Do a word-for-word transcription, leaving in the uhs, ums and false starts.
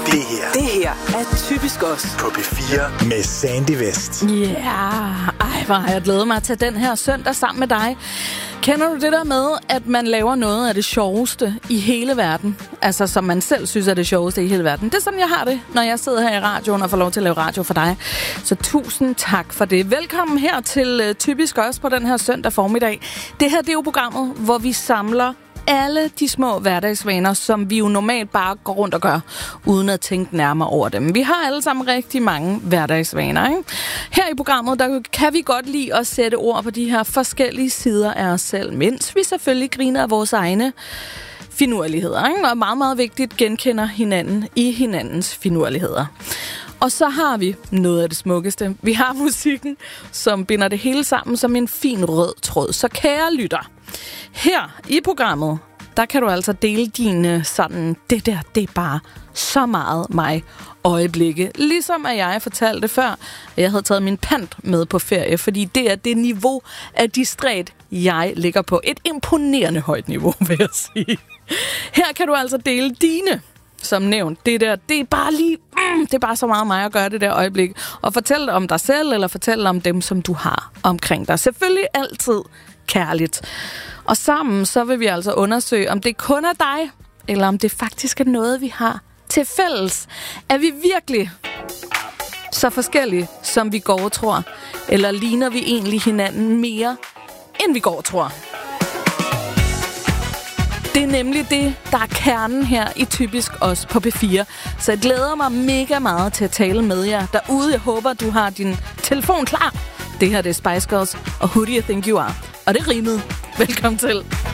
Det her. Det her er typisk os. På P fire med Sandy West. Ja, yeah. Ej, hvor har jeg glædet mig til den her søndag sammen med dig. Kender du det der med, at man laver noget af det sjoveste i hele verden? Altså, som man selv synes er det sjoveste i hele verden. Det er sådan, jeg har det, når jeg sidder her i radioen og får lov til at lave radio for dig. Så tusind tak for det. Velkommen her til uh, Typisk Os på den her søndag formiddag. Det her, det er jo programmet, hvor vi samler alle de små hverdagsvaner, som vi jo normalt bare går rundt og gør, uden at tænke nærmere over dem. Vi har alle sammen rigtig mange hverdagsvaner, ikke? Her i programmet, der kan vi godt lide at sætte ord på de her forskellige sider af os selv, mens vi selvfølgelig griner af vores egne finurligheder, ikke? Og meget, meget vigtigt genkender hinanden i hinandens finurligheder. Og så har vi noget af det smukkeste. Vi har musikken, som binder det hele sammen som en fin rød tråd. Så kære lytter, her i programmet, der kan du altså dele dine sådan, det der, det er bare så meget mig øjeblikke. Ligesom at jeg fortalte før, at jeg havde taget min pant med på ferie, fordi det er det niveau af distræt, jeg ligger på. Et imponerende højt niveau, vil jeg sige. Her kan du altså dele dine, som nævnt, det der, det er bare lige, mm, det er bare så meget mig at gøre det der øjeblik. Og fortælle om dig selv, eller fortælle om dem, som du har omkring dig. Selvfølgelig altid kærligt. Og sammen, så vil vi altså undersøge, om det kun er dig, eller om det faktisk er noget, vi har til fælles. Er vi virkelig så forskellige, som vi går og tror? Eller ligner vi egentlig hinanden mere, end vi går og tror? Det er nemlig det, der er kernen her i Typisk Os på P fire. Så jeg glæder mig mega meget til at tale med jer derude. Jeg håber, du har din telefon klar. Det her det er Spice Girls og Who Do You Think You Are? Og det rimede. Velkommen til.